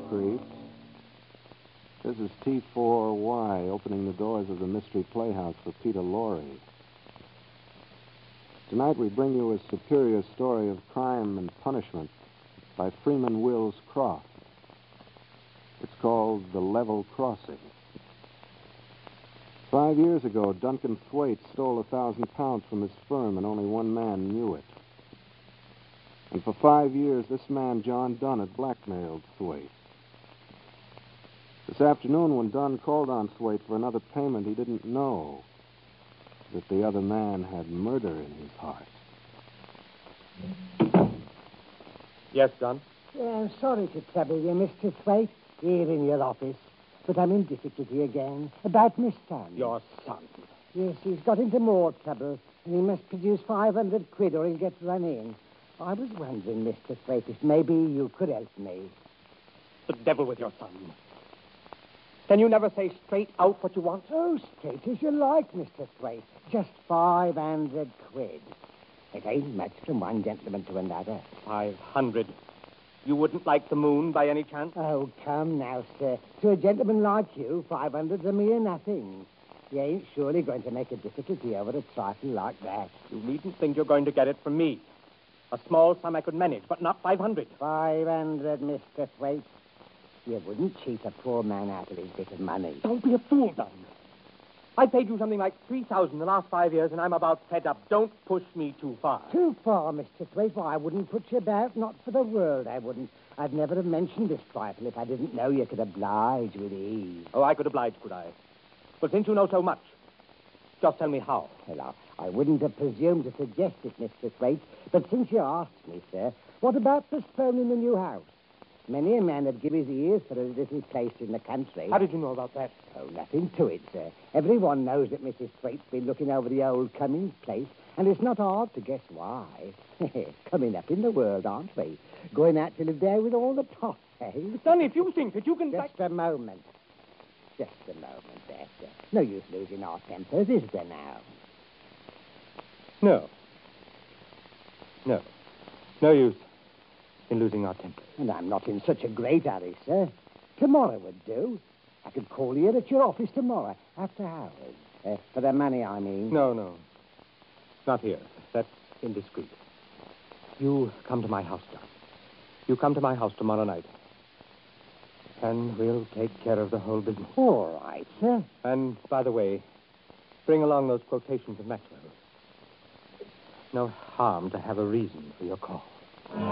Street. This is T4Y, opening the doors of the Mystery Playhouse for Peter Lorre. Tonight we bring you a superior story of crime and punishment by Freeman Wills Croft. It's called The Level Crossing. 5 years ago, Duncan Thwaite stole 1,000 pounds from his firm, and only one man knew it. And for 5 years, this man, John Dunn, had blackmailed Thwaite. This afternoon, when Dunn called on Thwaite for another payment, he didn't know that the other man had murder in his heart. Yes, Dunn? I'm sorry to trouble you, Mr. Thwaite, here in your office. But I'm in difficulty again. About my son. Your son? Yes, he's got into more trouble, and he must produce 500 quid or he'll get run in. I was wondering, Mr. Thwaite, if maybe you could help me. The devil with your son. Can you never say straight out what you want? Oh, straight as you like, Mr. Thwaite. Just 500 quid. It ain't much from one gentleman to another. 500. You wouldn't like the moon by any chance? Oh, come now, sir. To a gentleman like you, 500's a mere nothing. You ain't surely going to make a difficulty over a trifle like that. You needn't think you're going to get it from me. A small sum I could manage, but not 500. 500, Mr. Thwaite. You wouldn't cheat a poor man out of his bit of money. Don't be a fool, Dunn. I paid you something like 3,000 the last 5 years, and I'm about fed up. Don't push me too far. Too far, Mr. Thwaite? Why, I wouldn't put you about. Not for the world, I wouldn't. I'd never have mentioned this trifle if I didn't know you could oblige with ease. Oh, I could oblige, could I? But since you know so much, just tell me how. Well, I wouldn't have presumed to suggest it, Mr. Thwaite. But since you asked me, sir, what about postponing the new house? Many a man would give his ears for a little place in the country. How did you know about that? Oh, nothing to it, sir. Everyone knows that Mrs. Thwaite's been looking over the old Cummings place, and it's not hard to guess why. Coming up in the world, aren't we? Going out to live there with all the toss, eh? Then if you think that you can... Just a moment. Just a moment there, sir. No use losing our tempers, is there now? No. No use in losing our temper. And I'm not in such a great hurry, sir. Tomorrow would do. I could call you at your office tomorrow, after hours. For the money, I mean. No. Not here. That's indiscreet. You come to my house, John. You come to my house tomorrow night. And we'll take care of the whole business. All right, sir. And, by the way, bring along those quotations of Maxwell's. No harm to have a reason for your call.